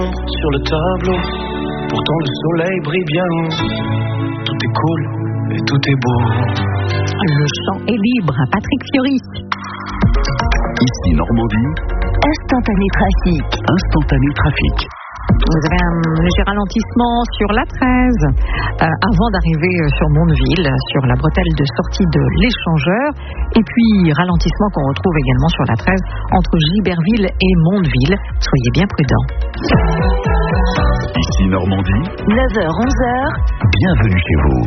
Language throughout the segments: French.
Sur le tableau, pourtant le soleil brille bien haut. Tout est cool et tout est beau. Le champ est libre, Patrick Fiori. Ici Normandie. Instantané trafic. Instantané trafic. Vous avez un léger ralentissement sur la 13 avant d'arriver sur Mondeville, sur la bretelle de sortie de l'Échangeur. Et puis ralentissement qu'on retrouve également sur la 13 entre Giberville et Mondeville. Soyez bien prudents. Ici Normandie. 9h-11h. Bienvenue chez vous.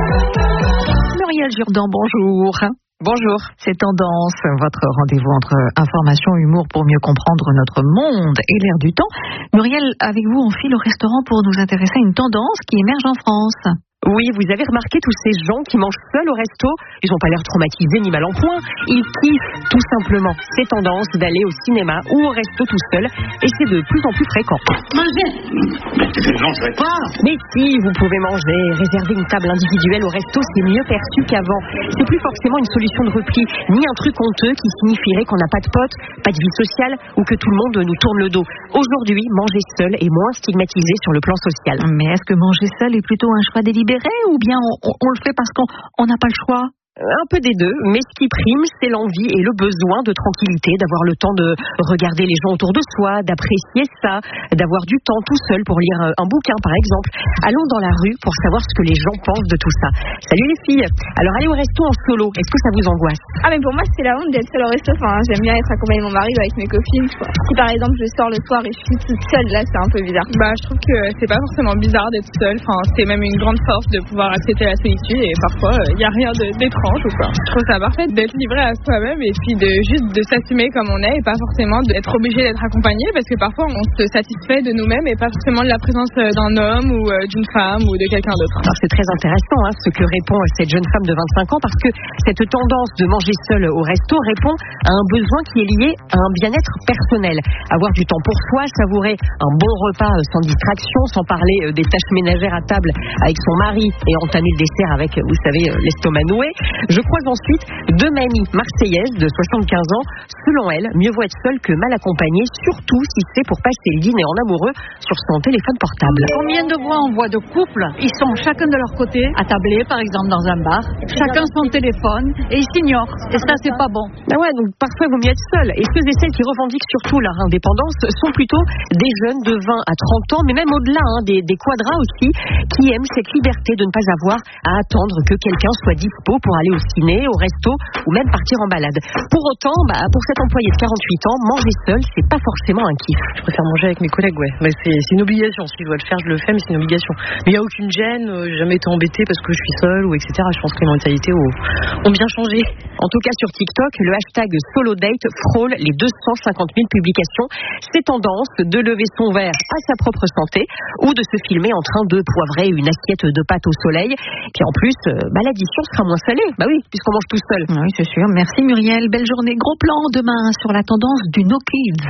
Muriel Jourdan, bonjour. Bonjour. C'est Tendance, votre rendez-vous entre information et humour pour mieux comprendre notre monde et l'air du temps. Muriel, avec vous, on file au restaurant pour nous intéresser à une tendance qui émerge en France. Oui, vous avez remarqué tous ces gens qui mangent seuls au resto. Ils n'ont pas l'air traumatisés ni mal en point. Ils kiffent tout simplement ces tendances d'aller au cinéma ou au resto tout seul. Et c'est de plus en plus fréquent. Mangez. Mais je mangerai pas. Mais si, vous pouvez manger. Réserver une table individuelle au resto, c'est mieux perçu qu'avant. C'est plus forcément une solution de repli, ni un truc honteux qui signifierait qu'on n'a pas de potes, pas de vie sociale ou que tout le monde nous tourne le dos. Aujourd'hui, manger seul est moins stigmatisé sur le plan social. Mais est-ce que manger seul est plutôt un choix délibéré ou bien on le fait parce qu'on n'a pas le choix? Un peu des deux, mais ce qui prime, c'est l'envie et le besoin de tranquillité, d'avoir le temps de regarder les gens autour de soi, d'apprécier ça, d'avoir du temps tout seul pour lire un bouquin par exemple. Allons dans la rue pour savoir ce que les gens pensent de tout ça. Salut les filles. Alors aller au resto en solo, est-ce que ça vous angoisse? Ah mais pour moi c'est la honte d'être seule au resto, enfin j'aime bien être accompagnée de mon mari ou avec mes copines quoi. Si par exemple je sors le soir et je suis toute seule, là c'est un peu bizarre. Je trouve que c'est pas forcément bizarre d'être seule, enfin c'est même une grande force de pouvoir accepter la solitude et parfois il n'y a rien d'étrange. Ou quoi. Je trouve ça parfait d'être livré à soi-même et puis de s'assumer comme on est et pas forcément d'être obligé d'être accompagné parce que parfois on se satisfait de nous-mêmes et pas forcément de la présence d'un homme ou d'une femme ou de quelqu'un d'autre. Alors c'est très intéressant ce que répond cette jeune femme de 25 ans parce que cette tendance de manger seul au resto répond à un besoin qui est lié à un bien-être personnel. Avoir du temps pour soi, savourer un bon repas sans distraction, sans parler des tâches ménagères à table avec son mari et entamer le dessert avec, vous savez, l'estomac noué. Je croise ensuite deux mamies marseillaises de 75 ans. Selon elles, mieux vaut être seule que mal accompagnée, surtout si c'est pour passer le dîner en amoureux sur son téléphone portable. Combien de fois on voit de couples, ils sont chacun de leur côté, attablés par exemple dans un bar, chacun son téléphone et ils s'ignorent. Et ça, c'est pas bon. Ah ouais, donc parfois il vaut mieux être seul. Et ceux et celles qui revendiquent surtout leur indépendance sont plutôt des jeunes de 20 à 30 ans, mais même au-delà, des quadras aussi, qui aiment cette liberté de ne pas avoir à attendre que quelqu'un soit dispo pour aller au ciné, au resto ou même partir en balade. Pour autant, pour cet employé de 48 ans, manger seul, c'est pas forcément un kiff. Je préfère manger avec mes collègues, ouais. Mais c'est une obligation. Si je dois le faire, je le fais, mais c'est une obligation. Mais il n'y a aucune gêne, j'ai jamais été embêtée parce que je suis seule ou etc. Je pense que les mentalités ont bien changé. En tout cas, sur TikTok, le hashtag SoloDate frôle les 250 000 publications. C'est tendance de lever son verre à sa propre santé ou de se filmer en train de poivrer une assiette de pâtes au soleil. Puis en plus, l'addition sera moins salée. Oui, puisqu'on mange tout seul. Oui, c'est sûr. Merci Muriel. Belle journée. Gros plan demain sur la tendance du No Kids.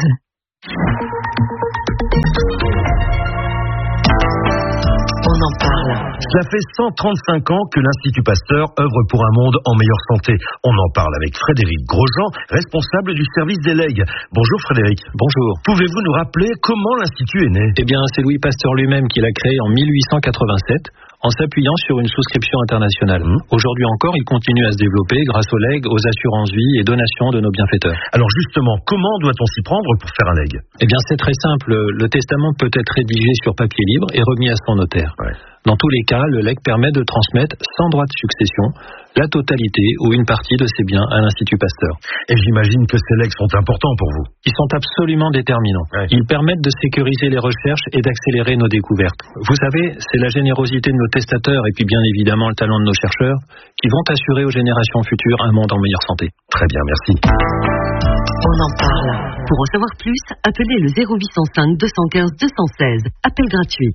On en parle. Cela fait 135 ans que l'Institut Pasteur œuvre pour un monde en meilleure santé. On en parle avec Frédéric Grosjean, responsable du service des legs. Bonjour Frédéric. Bonjour. Pouvez-vous nous rappeler comment l'Institut est né? Eh bien, c'est Louis Pasteur lui-même qui l'a créé en 1887. En s'appuyant sur une souscription internationale. Aujourd'hui encore, il continue à se développer grâce aux legs, aux assurances-vie et donations de nos bienfaiteurs. Alors justement, comment doit-on s'y prendre pour faire un leg? Eh bien, c'est très simple. Le testament peut être rédigé sur papier libre et remis à son notaire. Ouais. Dans tous les cas, le legs permet de transmettre sans droit de succession la totalité ou une partie de ses biens à l'Institut Pasteur. Et j'imagine que ces legs sont importants pour vous. Ils sont absolument déterminants. Ouais. Ils permettent de sécuriser les recherches et d'accélérer nos découvertes. Vous savez, c'est la générosité de nos testateurs et puis bien évidemment le talent de nos chercheurs qui vont assurer aux générations futures un monde en meilleure santé. Très bien, merci. On en parle. Pour en savoir plus, appelez le 0805 215 216. Appel gratuit.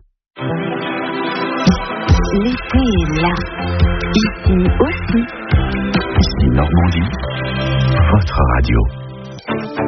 L'été est là. Ici aussi. Ici Normandie, votre radio.